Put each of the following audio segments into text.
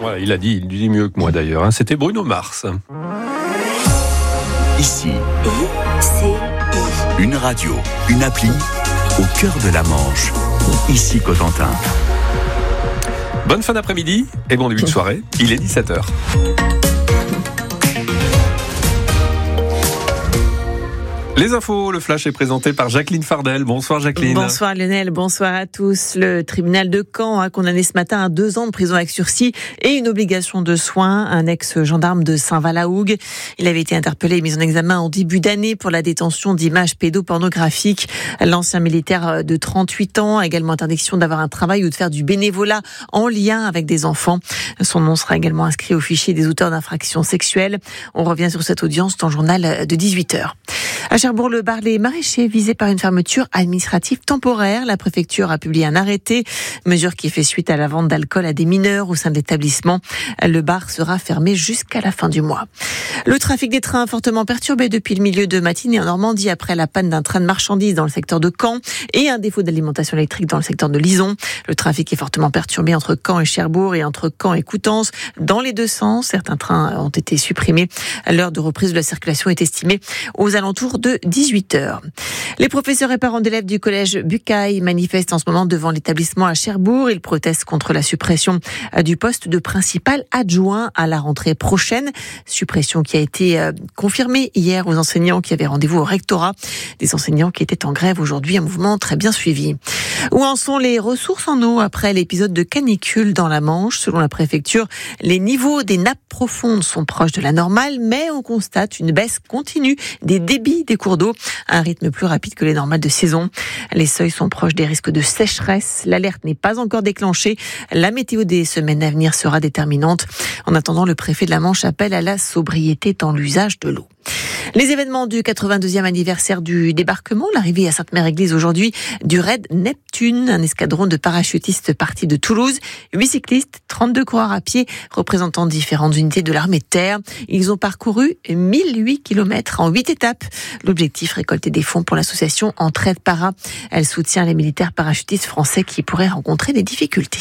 Voilà, il dit mieux que moi d'ailleurs, hein. C'était Bruno Mars. Ici, une radio, une appli, au cœur de la Manche. Ici Cotentin. Bonne fin d'après-midi et bon début de soirée. Il est 17h. Les infos, le flash est présenté par Jacqueline Fardel. Bonsoir Jacqueline. Bonsoir Lionel, bonsoir à tous. Le tribunal de Caen a condamné ce matin à 2 ans de prison avec sursis et une obligation de soins un ex-gendarme de Saint-Val-la-Hougue. Il avait été interpellé et mis en examen en début d'année pour la détention d'images pédopornographiques. L'ancien militaire de 38 ans a également interdiction d'avoir un travail ou de faire du bénévolat en lien avec des enfants. Son nom sera également inscrit au fichier des auteurs d'infractions sexuelles. On revient sur cette audience dans le journal de 18h. À Cherbourg-le-Bar, les maraîchers visés par une fermeture administrative temporaire. La préfecture a publié un arrêté, mesure qui fait suite à la vente d'alcool à des mineurs au sein de l'établissement. Le bar sera fermé jusqu'à la fin du mois. Le trafic des trains fortement perturbé depuis le milieu de matinée en Normandie après la panne d'un train de marchandises dans le secteur de Caen et un défaut d'alimentation électrique dans le secteur de Lison. Le trafic est fortement perturbé entre Caen et Cherbourg et entre Caen et Coutances dans les deux sens. Certains trains ont été supprimés. L'heure de reprise de la circulation est estimée aux alentours de 18h. Les professeurs et parents d'élèves du collège Bucaille manifestent en ce moment devant l'établissement à Cherbourg. Ils protestent contre la suppression du poste de principal adjoint à la rentrée prochaine. Suppression qui a été confirmée hier aux enseignants qui avaient rendez-vous au rectorat. Des enseignants qui étaient en grève aujourd'hui, un mouvement très bien suivi. Où en sont les ressources en eau après l'épisode de canicule dans la Manche? Selon la préfecture, les niveaux des nappes profondes sont proches de la normale, mais on constate une baisse continue des débits des cours d'eau, un rythme plus rapide que les normales de saison. Les seuils sont proches des risques de sécheresse. L'alerte n'est pas encore déclenchée. La météo des semaines à venir sera déterminante. En attendant, le préfet de la Manche appelle à la sobriété dans l'usage de l'eau. Les événements du 82e anniversaire du débarquement, l'arrivée à Sainte-Mère-Église aujourd'hui du raid Neptune, un escadron de parachutistes parti de Toulouse, 8 cyclistes, 32 coureurs à pied représentant différentes unités de l'armée de terre. Ils ont parcouru 1008 km en 8 étapes. L'objectif, récolter des fonds pour l'association Entraide Para. Elle soutient les militaires parachutistes français qui pourraient rencontrer des difficultés.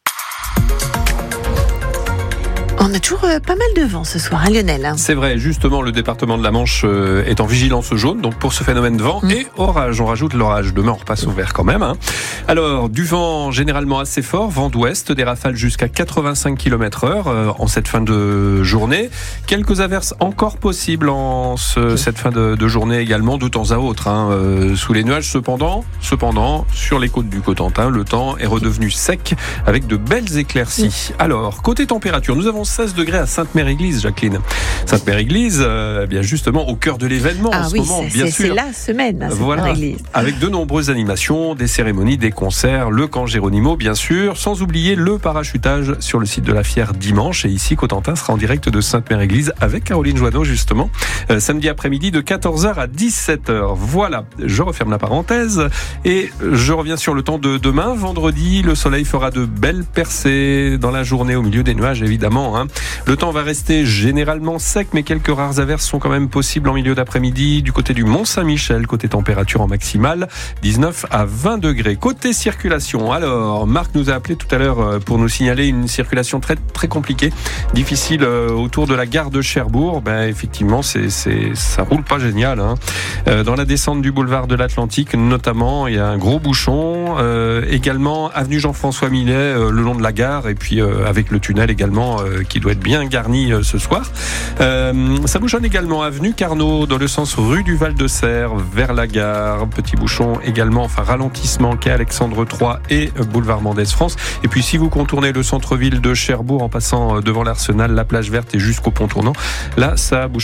On a toujours pas mal de vent ce soir, hein, Lionel. C'est vrai, justement, le département de la Manche est en vigilance jaune, donc pour ce phénomène de vent et orage. On rajoute l'orage. Demain, on repasse au vert quand même. Hein. Alors, du vent généralement assez fort, vent d'ouest, des rafales jusqu'à 85 km/h en cette fin de journée. Quelques averses encore possibles en cette fin de journée également, de temps à autre. Hein, sous les nuages, cependant, sur les côtes du Cotentin, le temps est redevenu sec avec de belles éclaircies. Alors, côté température, nous avons 16 degrés à Sainte-Mère-Église, Jacqueline. Sainte-Mère-Église, bien justement au cœur de l'événement en ce moment, bien sûr. C'est la semaine à Sainte-Mère-Église. Voilà, avec de nombreuses animations, des cérémonies, des concerts, le camp Géronimo, bien sûr, sans oublier le parachutage sur le site de la Fière dimanche. Et ici, Cotentin sera en direct de Sainte-Mère-Église avec Caroline Joanneau, justement, samedi après-midi de 14h à 17h. Voilà, je referme la parenthèse et je reviens sur le temps de demain. Vendredi, le soleil fera de belles percées dans la journée au milieu des nuages, évidemment. Hein. Le temps va rester généralement sec, mais quelques rares averses sont quand même possibles en milieu d'après-midi du côté du Mont-Saint-Michel, côté température en maximale, 19 à 20 degrés. Côté circulation, alors, Marc nous a appelé tout à l'heure pour nous signaler une circulation très, très compliquée, difficile autour de la gare de Cherbourg. Effectivement, ça roule pas génial. Hein. Dans la descente du boulevard de l'Atlantique, notamment, il y a un gros bouchon. Également, avenue Jean-François Millet, le long de la gare, et puis avec le tunnel également, qui doit être bien garni ce soir. Ça bouchonne également avenue Carnot dans le sens rue du Val-de-Serre vers la gare. Petit bouchon également, ralentissement quai Alexandre III et boulevard Mendès France. Et puis si vous contournez le centre-ville de Cherbourg en passant devant l'Arsenal, la plage verte et jusqu'au pont tournant, là ça bouchonne